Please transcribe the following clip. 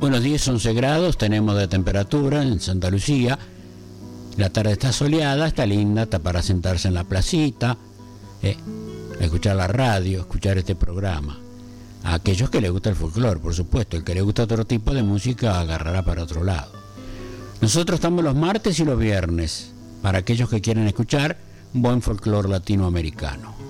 Bueno, 10-11 grados tenemos de temperatura en Santa Lucía. La tarde está soleada, está linda, está para sentarse en la placita, escuchar la radio, escuchar este programa. A aquellos que les gusta el folclore, por supuesto. El que le gusta otro tipo de música agarrará para otro lado. Nosotros estamos los martes y los viernes para aquellos que quieren escuchar buen folclore latinoamericano.